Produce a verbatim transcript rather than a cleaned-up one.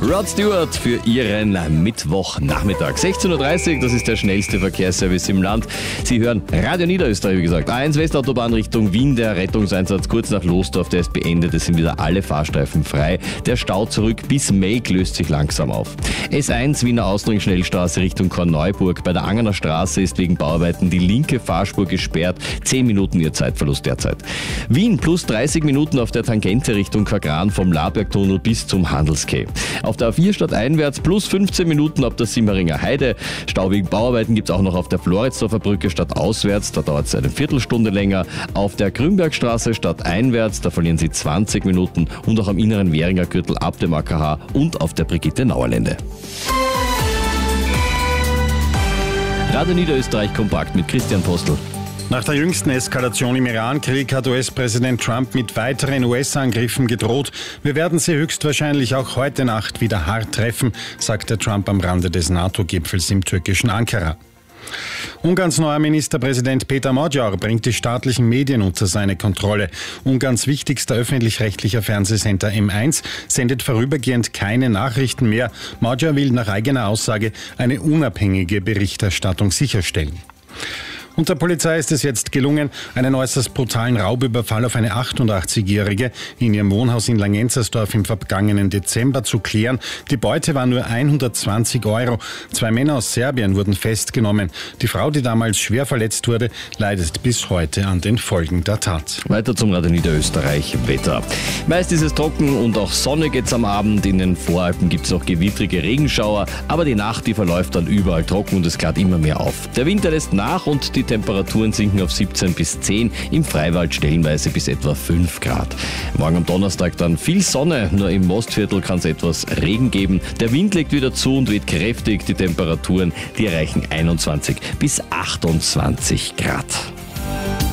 Rod Stewart für Ihren Mittwochnachmittag. sechzehn Uhr dreißig, das ist der schnellste Verkehrsservice im Land. Sie hören Radio Niederösterreich, wie gesagt. A eins Westautobahn Richtung Wien, der Rettungseinsatz kurz nach Lostorf, der ist beendet. Es sind wieder alle Fahrstreifen frei. Der Stau zurück bis Melk löst sich langsam auf. S eins Wiener Ausring Schnellstraße Richtung Korneuburg. Bei der Angener Straße ist wegen Bauarbeiten die linke Fahrspur gesperrt. zehn Minuten ihr Zeitverlust derzeit. Wien plus dreißig Minuten auf der Tangente Richtung Quagran vom Labergtunnel bis zum Handelsquai. Auf der A vier stadteinwärts plus fünfzehn Minuten ab der Simmeringer Heide. Stau wegen Bauarbeiten gibt es auch noch auf der Floridsdorfer Brücke stadtauswärts. Da dauert es eine Viertelstunde länger. Auf der Grünbergstraße stadteinwärts, da verlieren Sie zwanzig Minuten. Und auch am inneren Währinger Gürtel ab dem A K H und auf der Brigitte-Nauerlände. Radio Niederösterreich kompakt mit Christian Postel. Nach der jüngsten Eskalation im Iran-Krieg hat U S-Präsident Trump mit weiteren U S-Angriffen gedroht. Wir werden sie höchstwahrscheinlich auch heute Nacht wieder hart treffen, sagte Trump am Rande des NATO-Gipfels im türkischen Ankara. Ungarns neuer Ministerpräsident Peter Magyar bringt die staatlichen Medien unter seine Kontrolle. Ungarns wichtigster öffentlich-rechtlicher Fernsehsender M eins sendet vorübergehend keine Nachrichten mehr. Magyar will nach eigener Aussage eine unabhängige Berichterstattung sicherstellen. Und der Polizei ist es jetzt gelungen, einen äußerst brutalen Raubüberfall auf eine achtundachtzigjährige in ihrem Wohnhaus in Langenzersdorf im vergangenen Dezember zu klären. Die Beute war nur hundertzwanzig Euro. Zwei Männer aus Serbien wurden festgenommen. Die Frau, die damals schwer verletzt wurde, leidet bis heute an den Folgen der Tat. Weiter zum Radio Niederösterreich Wetter. Meist ist es trocken und auch Sonne geht's am Abend. In den Voralpen gibt es auch gewittrige Regenschauer, aber die Nacht, die verläuft dann überall trocken und es klart immer mehr auf. Der Winter lässt nach und die Die Temperaturen sinken auf siebzehn bis zehn, im Freiwald stellenweise bis etwa fünf Grad. Morgen am Donnerstag dann viel Sonne, nur im Mostviertel kann es etwas Regen geben. Der Wind legt wieder zu und weht kräftig. Die Temperaturen, die erreichen einundzwanzig bis achtundzwanzig Grad.